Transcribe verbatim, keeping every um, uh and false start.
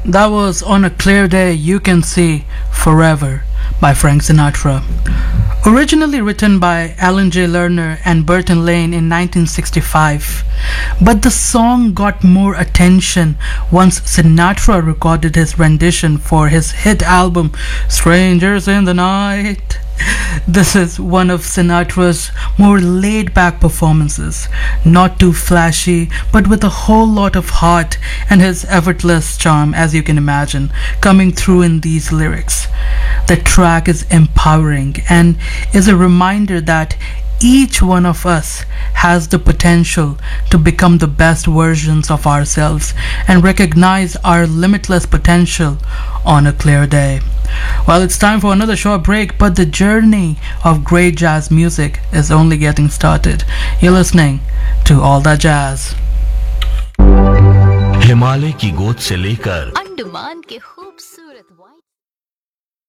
That was On a Clear Day You Can See Forever by Frank Sinatra. Originally written by Alan J. Lerner and Burton Lane in nineteen sixty-five, but the song got more attention once Sinatra recorded his rendition for his hit album Strangers in the Night. This is one of Sinatra's more laid-back performances, not too flashy, but with a whole lot of heart and his effortless charm, as you can imagine, coming through in these lyrics. The track is empowering and is a reminder that each one of us has the potential to become the best versions of ourselves and recognize our limitless potential on a clear day. Well, it's time for another short break, but the journey of great jazz music is only getting started. You're listening to All That Jazz. Himalaya की गोद से लेकर अंडमान के खूबसूरत